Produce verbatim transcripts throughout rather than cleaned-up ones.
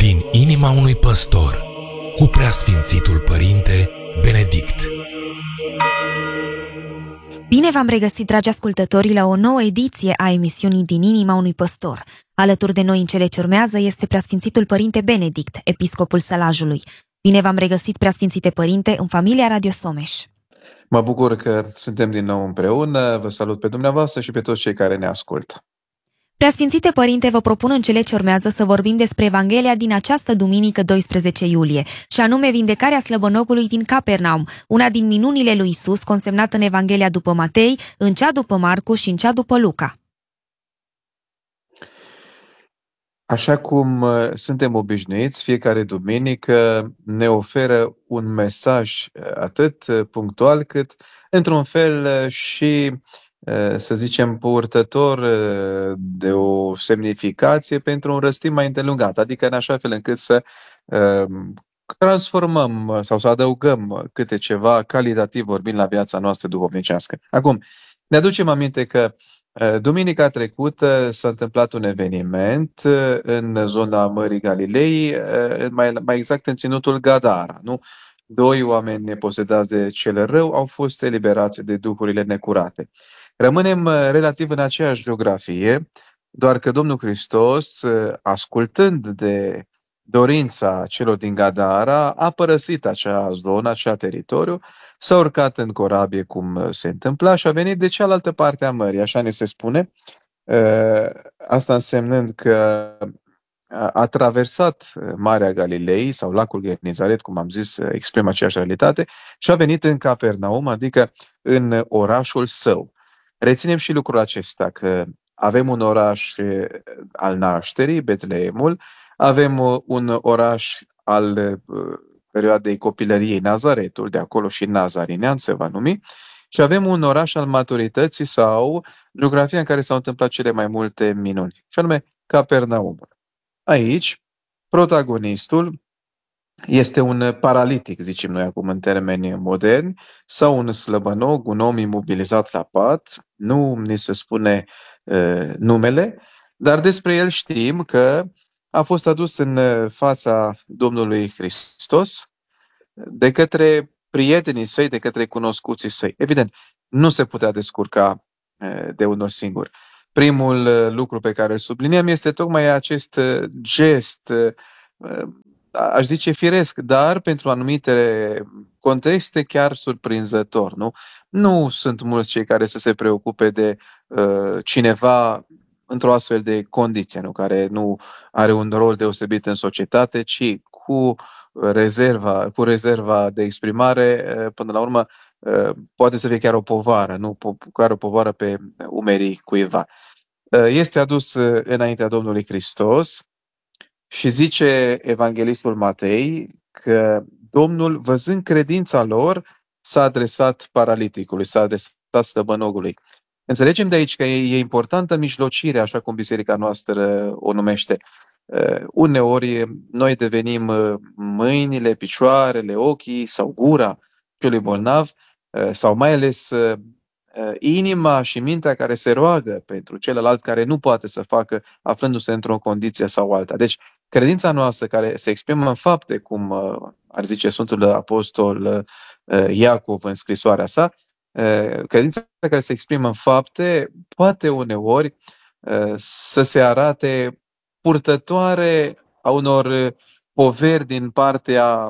Din inima unui păstor, cu Preasfințitul Părinte Benedict. Bine v-am regăsit, dragi ascultători, la o nouă ediție a emisiunii Din inima unui păstor. Alături de noi în cele ce urmează este Preasfințitul Părinte Benedict, episcopul Sălajului. Bine v-am regăsit, Preasfințite Părinte, în familia Radio Someș. Mă bucur că suntem din nou împreună. Vă salut pe dumneavoastră și pe toți cei care ne ascultă. Preasfințite Părinte, vă propun în cele ce urmează să vorbim despre Evanghelia din această duminică doisprezece iulie, și anume vindecarea slăbănogului din Capernaum, una din minunile lui Isus consemnată în Evanghelia după Matei, în cea după Marcu și în cea după Luca. Așa cum suntem obișnuiți, fiecare duminică ne oferă un mesaj atât punctual cât, într-un fel, și, să zicem, purtător de o semnificație pentru un răstim mai îndelungat, adică în așa fel încât să transformăm sau să adăugăm câte ceva calitativ vorbind la viața noastră duhovnicească. Acum, ne aducem aminte că duminica trecută s-a întâmplat un eveniment în zona Mării Galilei, mai, mai exact în ținutul Gadara. Nu? Doi oameni neposedați de cel rău au fost eliberați de duhurile necurate. Rămânem relativ în aceeași geografie, doar că Domnul Hristos, ascultând de dorința celor din Gadara, a părăsit acea zonă, acea teritoriu, s-a urcat în corabie cum se întâmpla și a venit de cealaltă parte a mării, așa ne se spune. Asta însemnând că a traversat Marea Galilei sau lacul Genizaret, cum am zis, exprimă aceeași realitate, și a venit în Capernaum, adică în orașul său. Reținem și lucrul acesta, că avem un oraș al nașterii, Betleemul, avem un oraș al perioadei copilăriei, Nazaretul, de acolo și Nazarinean se va numi, și avem un oraș al maturității sau geografia în care s-au întâmplat cele mai multe minuni, și anume Capernaumul. Aici, protagonistul este un paralitic, zicem noi acum în termeni moderni, sau un slăbănog, un om imobilizat la pat, nu ni se spune uh, numele, dar despre el știm că a fost adus în fața Domnului Hristos de către prietenii săi, de către cunoscuții săi. Evident, nu se putea descurca de unul singur. Primul lucru pe care îl subliniem este tocmai acest gest, aș zice firesc, dar pentru anumite contexte chiar surprinzător. Nu, nu sunt mulți cei care să se preocupe de uh, cineva într-o astfel de condiție, nu? Care nu are un rol deosebit în societate, ci cu rezerva, cu rezerva de exprimare, până la urmă, poate să fie chiar o povară, nu? Chiar o povară pe umerii cuiva. Este adus înaintea Domnului Hristos și zice evanghelistul Matei că Domnul, văzând credința lor, s-a adresat paraliticului, s-a adresat slăbănogului. Înțelegem de aici că e importantă mijlocirea, așa cum biserica noastră o numește. Uh, uneori noi devenim mâinile, picioarele, ochii sau gura celui bolnav, uh, sau mai ales uh, inima și mintea care se roagă pentru celălalt care nu poate să facă, aflându-se într-o condiție sau alta. Deci, credința noastră care se exprimă în fapte, cum uh, ar zice Sfântul Apostol uh, Iacov în scrisoarea sa, credința care se exprimă în fapte poate uneori să se arate purtătoare a unor poveri din partea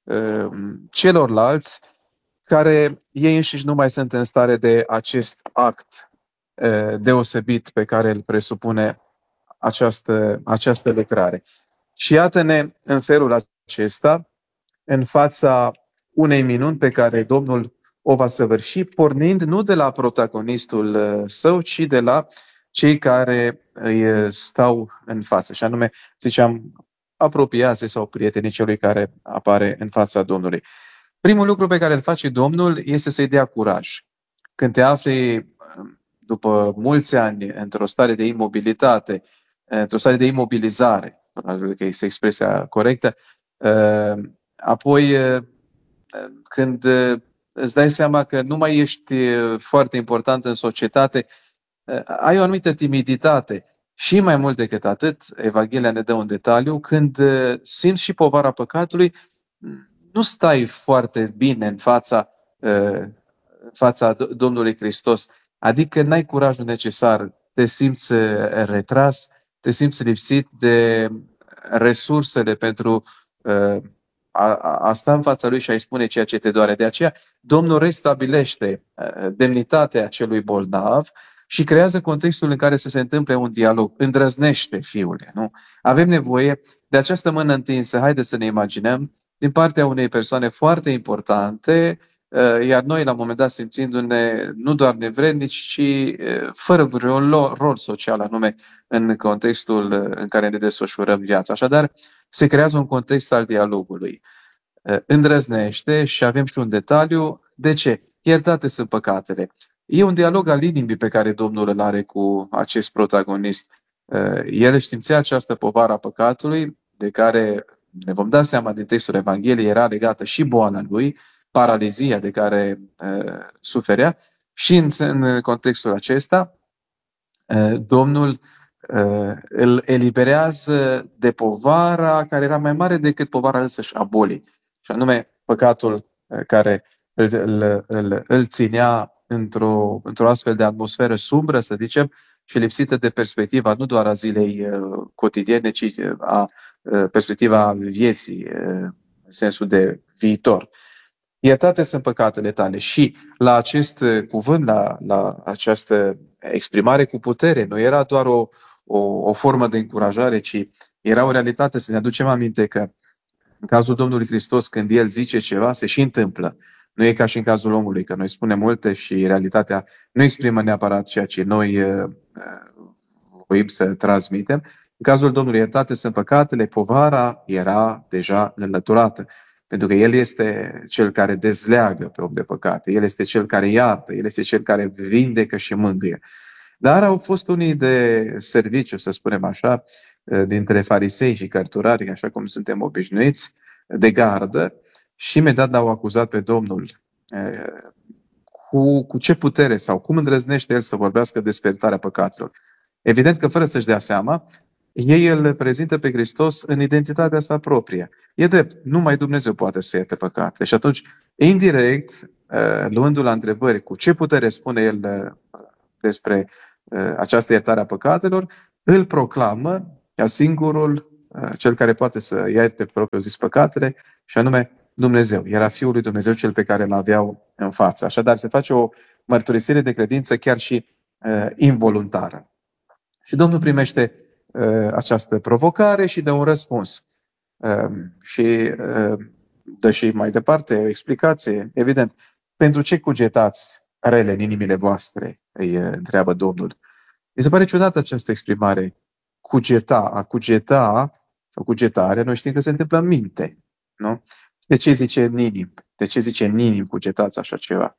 celorlalți care ei înșiși nu mai sunt în stare de acest act deosebit pe care îl presupune această, această lucrare. Și iată-ne în felul acesta, în fața unei minuni pe care Domnul o va săvârși, pornind nu de la protagonistul său, ci de la cei care îi stau în față. Și anume, ziceam, apropiații sau prietenii celui care apare în fața Domnului. Primul lucru pe care îl face Domnul este să-i dea curaj. Când te afli după mulți ani într-o stare de imobilitate, într-o stare de imobilizare, că este expresia corectă, apoi când îți dai seama că nu mai ești foarte important în societate, ai o anumită timiditate. Și mai mult decât atât, Evanghelia ne dă un detaliu, când simți și povara păcatului, nu stai foarte bine în fața, în fața Domnului Hristos, adică n-ai curajul necesar, te simți retras, te simți lipsit de resursele pentru a, a sta în fața Lui și a-i spune ceea ce te doare. De aceea, Domnul restabilește demnitatea celui bolnav și creează contextul în care să se întâmple un dialog. Îndrăznește, fiule, nu? Avem nevoie de această mână întinsă, haideți să ne imaginăm, din partea unei persoane foarte importante, iar noi, la un moment dat, simțindu-ne nu doar nevrednici, ci fără vreun rol social, anume în contextul în care ne desfășurăm viața. Așadar, se creează un context al dialogului. Îndrăznește și avem și un detaliu. De ce? Iertate sunt păcatele. E un dialog al inimii pe care Domnul îl are cu acest protagonist. El își simțea această povară a păcatului, de care ne vom da seama din textul Evangheliei, era legată și boala lui, paralizia de care uh, suferea, și în, în contextul acesta uh, Domnul uh, îl eliberează de povara care era mai mare decât povara însăși a bolii, și anume păcatul uh, care îl, îl, îl, îl ținea într-o, într-o astfel de atmosferă sumbră, să zicem, și lipsită de perspectiva nu doar a zilei uh, cotidiene, ci a uh, perspectiva vieții, uh, în sensul de viitor. Iertate sunt păcatele tale. Și la acest cuvânt, la, la această exprimare cu putere, nu era doar o, o, o formă de încurajare, ci era o realitate. Să ne aducem aminte că în cazul Domnului Hristos, când El zice ceva, se și întâmplă. Nu e ca și în cazul omului, că noi spunem multe și realitatea nu exprimă neapărat ceea ce noi uh, voim să transmitem. În cazul Domnului, iertate sunt păcatele, povara era deja înlăturată. Pentru că El este Cel care dezleagă pe om de păcate, El este Cel care iartă, El este Cel care vindecă și mângâie. Dar au fost unii de serviciu, să spunem așa, dintre farisei și cărturari, așa cum suntem obișnuiți, de gardă, și imediat l-au acuzat pe Domnul. Cu, cu ce putere sau cum îndrăznește El să vorbească despre iertarea păcatelor? Evident că fără să-și dea seama, ei îl prezintă pe Hristos în identitatea sa proprie. E drept, numai Dumnezeu poate să ierte păcatele. Și atunci, indirect, luându-l la întrebări cu ce putere spune El despre această iertare a păcatelor, îl proclamă ca singurul, cel care poate să ierte propriu zis păcatele, și anume Dumnezeu. Era Fiul lui Dumnezeu, cel pe care îl aveau în față. Așadar, se face o mărturisire de credință chiar și uh, involuntară. Și Domnul primește uh, această provocare și dă un răspuns. Uh, și uh, dă și mai departe o explicație. Evident, pentru ce cugetați rele în inimile voastre? Îi întreabă Domnul. Mi se pare ciudată această exprimare. Cugeta, a cugeta sau cugetare, noi știm că se întâmplă în minte. Nu? De ce zice în inim? De ce zice în inim cugetați așa ceva?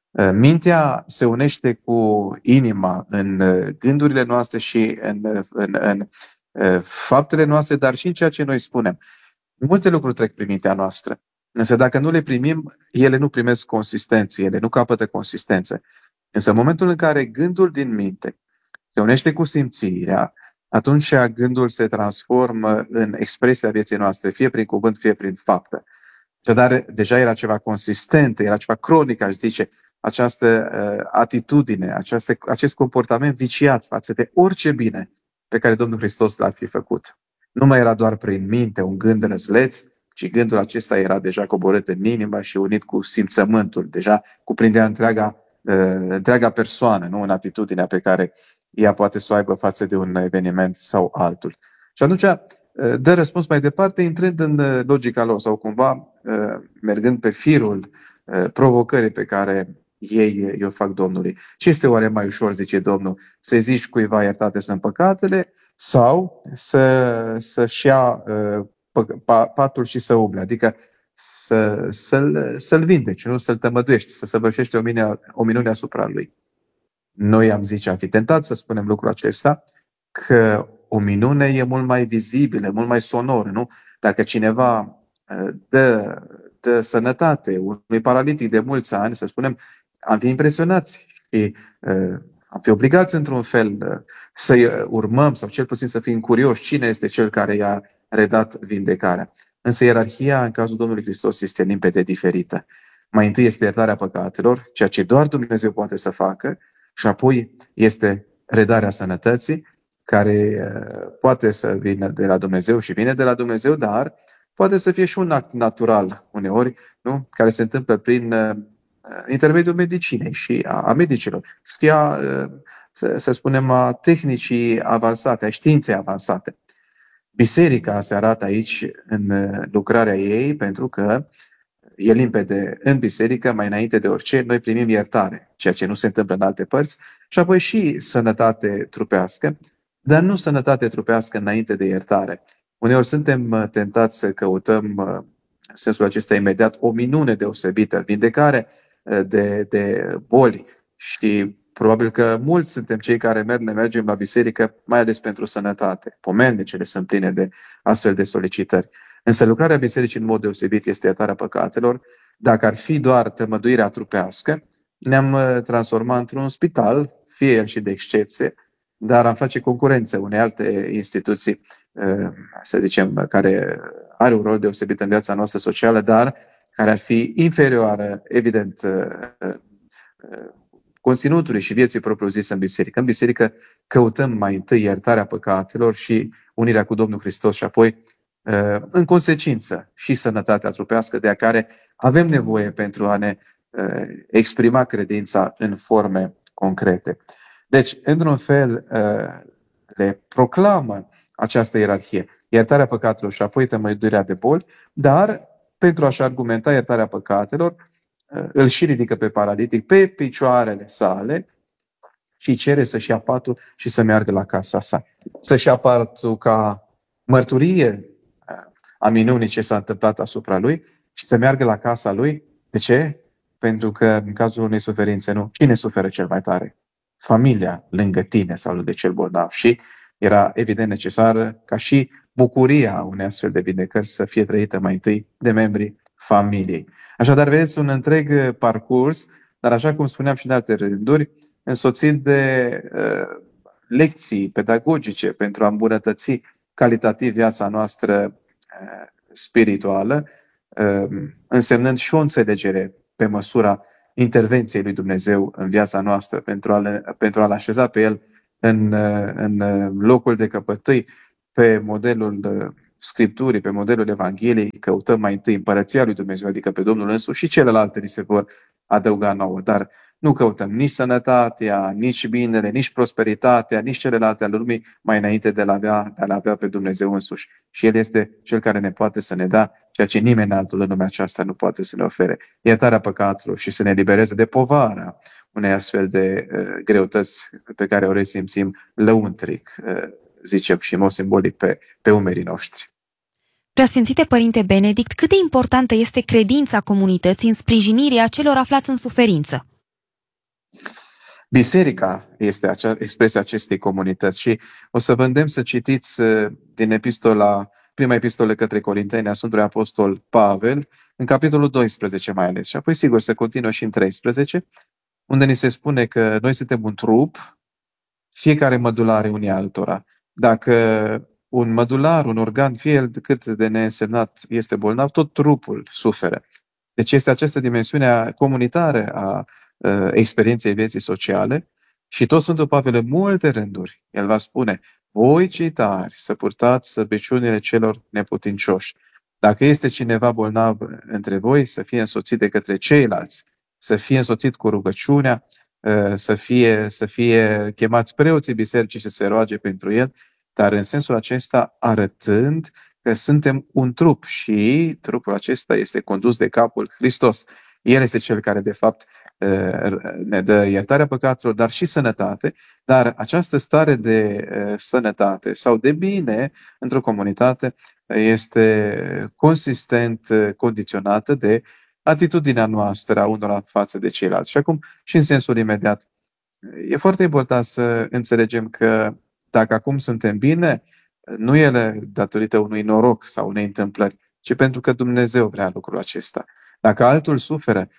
Mintea se unește cu inima în gândurile noastre și în, în, în, în faptele noastre, dar și în ceea ce noi spunem. Multe lucruri trec prin mintea noastră. Însă dacă nu le primim, ele nu primesc consistență, ele nu capătă consistență. Însă în momentul în care gândul din minte se unește cu simțirea, atunci gândul se transformă în expresia vieții noastre, fie prin cuvânt, fie prin faptă. Dar deja era ceva consistent, era ceva cronic, aș zice, această uh, atitudine, această, acest comportament viciat față de orice bine pe care Domnul Hristos l-ar fi făcut. Nu mai era doar prin minte un gând răzleț, ci gândul acesta era deja coborât în inima și unit cu simțământul, deja cuprindea întreaga, uh, întreaga persoană, nu în atitudinea pe care ea poate să o aibă față de un eveniment sau altul. Și atunci dă răspuns mai departe, intrând în logica lor sau cumva mergând pe firul provocării pe care ei o fac Domnului. Ce este oare mai ușor, zice Domnul, să zici cuiva iertate sunt păcatele sau să, să-și ia patul și să umble, adică să, să-l, să-l vindeci, nu să-l tămăduiești, să săvârșești o, mine, o minune asupra lui. Noi am zice, am fi tentat să spunem lucrul acesta, că o minune e mult mai vizibilă, mult mai sonoră, nu? Dacă cineva dă, dă sănătate unui paralitic de mulți ani, să spunem, am fi impresionați și uh, am fi obligați într-un fel să-i urmăm sau cel puțin să fim curioși cine este cel care i-a redat vindecarea. Însă ierarhia în cazul Domnului Hristos este limpede diferită. Mai întâi este iertarea păcatelor, ceea ce doar Dumnezeu poate să facă, și apoi este redarea sănătății, care poate să vină de la Dumnezeu și vine de la Dumnezeu, dar poate să fie și un act natural uneori, nu? Care se întâmplă prin intermediul medicinei și a, a medicilor, și a, să, să spunem, a tehnicii avansate, a științei avansate. Biserica se arată aici în lucrarea ei pentru că e limpede în biserică, mai înainte de orice, noi primim iertare, ceea ce nu se întâmplă în alte părți, și apoi și sănătate trupească, dar nu sănătate trupească înainte de iertare. Uneori suntem tentați să căutăm, în sensul acesta imediat, o minune deosebită, vindecare de, de boli, și probabil că mulți suntem cei care merg, ne mergem la biserică mai ales pentru sănătate. Pomelnicele sunt pline de astfel de solicitări. Însă lucrarea bisericii în mod deosebit este iertarea păcatelor. Dacă ar fi doar tămăduirea trupească, ne-am transformat într-un spital, fie el și de excepție, dar am face concurență unei alte instituții, să zicem, care are un rol deosebit în viața noastră socială, dar care ar fi inferioară, evident, conținutului și vieții propriu-zise în biserică. În biserică căutăm mai întâi iertarea păcatelor și unirea cu Domnul Hristos și apoi, în consecință, și sănătatea trupească de care avem nevoie pentru a ne exprima credința în forme concrete. Deci, într-un fel, le proclamă această ierarhie, iertarea păcatelor și apoi tămăduirea de boli, dar pentru a-și argumenta iertarea păcatelor, îl și ridică pe paralitic pe picioarele sale și cere să-și ia patul și să meargă la casa sa. Să-și ia patul ca mărturie a minunii ce s-a întâmplat asupra lui și să meargă la casa lui. De ce? Pentru că în cazul unei suferințe, nu. Cine suferă cel mai tare? Familia lângă tine sau de cel bolnav. Și era evident necesară ca și bucuria unei astfel de vindecări să fie trăită mai întâi de membrii familiei. Așadar, vedeți un întreg parcurs, dar așa cum spuneam și în alte rânduri, însoțit de uh, lecții pedagogice pentru a îmbunătăți calitativ viața noastră uh, spirituală, uh, însemnând și o înțelegere pe măsura intervenției lui Dumnezeu în viața noastră, pentru a-l, pentru a-l așeza pe El în, în locul de căpătâi, pe modelul Scripturii, pe modelul Evangheliei. Căutăm mai întâi împărăția lui Dumnezeu, adică pe Domnul însuși, și celelalte ni se vor adăuga nouă. Dar nu căutăm nici sănătatea, nici binele, nici prosperitatea, nici celelalte ale lumii mai înainte de a avea, de a avea pe Dumnezeu însuși. Și El este Cel care ne poate să ne dea ceea ce nimeni altul în lumea aceasta nu poate să ne ofere: iertarea păcatelor și să ne elibereze de povara unei astfel de uh, greutăți pe care o resimțim lăuntric, uh, zicem, și în mod simbolic pe, pe umerii noștri. Preasfințite Părinte Benedict, cât de importantă este credința comunității în sprijinirea celor aflați în suferință? Biserica este acea, expresia acestei comunități și o să vă îndemn să citiți din epistola, prima epistolă către Corinteni a Sfântului Apostol Pavel, în capitolul doisprezece mai ales, și apoi sigur să continuă și în treisprezece, unde ni se spune că noi suntem un trup, fiecare mădular unii altora. Dacă un mădular, un organ, fie el cât de neînsemnat, este bolnav, tot trupul suferă. Deci este această dimensiune comunitară a uh, experienței vieții sociale și tot Sfântul Pavel în multe rânduri, el va spune: voi cei tari să purtați slăbiciunile celor neputincioși. Dacă este cineva bolnav între voi, să fie însoțit de către ceilalți, să fie însoțit cu rugăciunea, uh, să fie, să fie chemați preoții bisericii și să se roage pentru el, dar în sensul acesta arătând că suntem un trup și trupul acesta este condus de capul Hristos. El este Cel care, de fapt, ne dă iertarea păcatelor, dar și sănătate. Dar această stare de sănătate sau de bine într-o comunitate este consistent condiționată de atitudinea noastră a unora față de ceilalți. Și acum, și în sensul imediat, e foarte important să înțelegem că dacă acum suntem bine, nu ele datorită unui noroc sau unei întâmplări, ci pentru că Dumnezeu vrea lucrul acesta. Dacă altul suferă,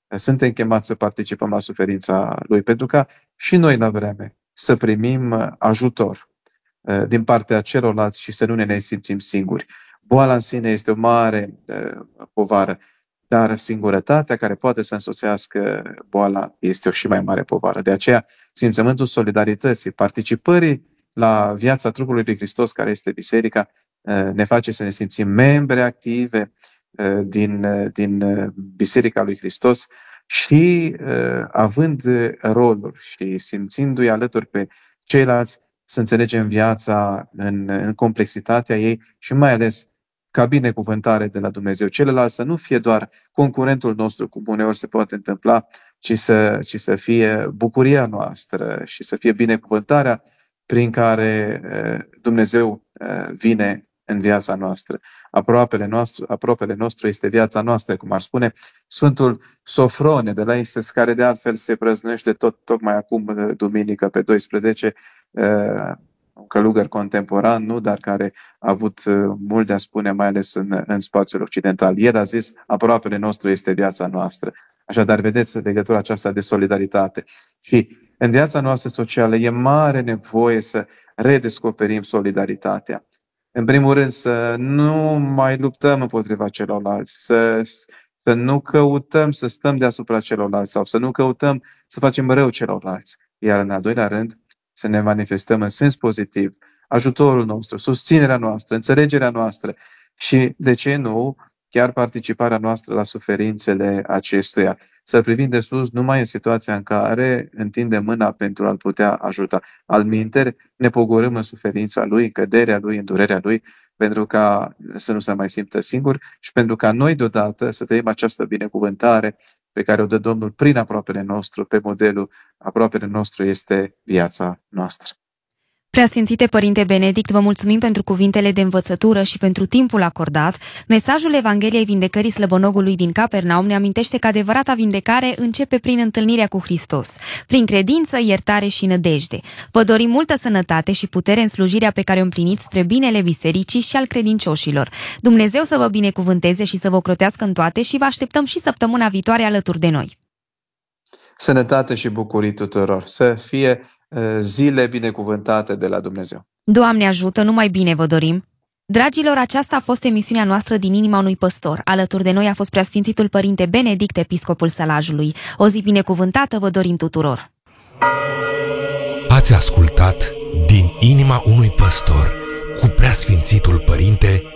suntem chemați să participăm la suferința Lui, pentru ca și noi la vreme să primim ajutor din partea celorlalți și să nu ne simțim singuri. Boala în sine este o mare povară, dar singurătatea care poate să însoțească boala este o și mai mare povară. De aceea, simțământul solidarității, participării la viața trupului lui Hristos, care este biserica, ne face să ne simțim membre active din, din Biserica lui Hristos și având roluri și simțindu-i alături pe ceilalți, să înțelegem viața în, în complexitatea ei și mai ales ca binecuvântare de la Dumnezeu. Celălalt să nu fie doar concurentul nostru, cum uneori se poate întâmpla, ci să, ci să fie bucuria noastră și să fie binecuvântarea prin care Dumnezeu vine în viața noastră. Aproapele nostru, aproapele nostru este viața noastră, cum ar spune Sfântul Sofrone de la Isis, care de altfel se prăznuiește tot, tocmai acum, duminică, pe doisprezece, un călugăr contemporan, nu, dar care a avut mult de a spune, mai ales în, în spațiul occidental. El a zis, aproapele nostru este viața noastră. Așadar, vedeți legătura aceasta de solidaritate. Și în viața noastră socială e mare nevoie să redescoperim solidaritatea. În primul rând, să nu mai luptăm împotriva celorlalți, să, să nu căutăm să stăm deasupra celorlalți sau să nu căutăm să facem rău celorlalți. Iar în al doilea rând, să ne manifestăm în sens pozitiv ajutorul nostru, susținerea noastră, înțelegerea noastră și, de ce nu, chiar participarea noastră la suferințele acestuia. Să privim de sus numai în situația în care întindem mâna pentru a-l putea ajuta. Alminteri, ne pogorâm în suferința lui, în căderea lui, în durerea lui, pentru ca să nu se mai simtă singur și pentru ca noi deodată să trăim această binecuvântare pe care o dă Domnul prin aproapele nostru, pe modelul aproapele nostru este viața noastră. Preasfințite Părinte Benedict, vă mulțumim pentru cuvintele de învățătură și pentru timpul acordat. Mesajul Evangheliei Vindecării Slăbănogului din Capernaum ne amintește că adevărata vindecare începe prin întâlnirea cu Hristos, prin credință, iertare și nădejde. Vă dorim multă sănătate și putere în slujirea pe care o împliniți spre binele bisericii și al credincioșilor. Dumnezeu să vă binecuvânteze și să vă ocrotească în toate și vă așteptăm și săptămâna viitoare alături de noi. Sănătate și bucurii tuturor, să fie zile binecuvântate de la Dumnezeu. Doamne ajută, numai bine vă dorim! Dragilor, aceasta a fost emisiunea noastră din inima unui păstor. Alături de noi a fost Preasfințitul Părinte Benedict, episcopul Sălajului. O zi binecuvântată vă dorim tuturor! Ați ascultat Din inima unui păstor cu Preasfințitul Părinte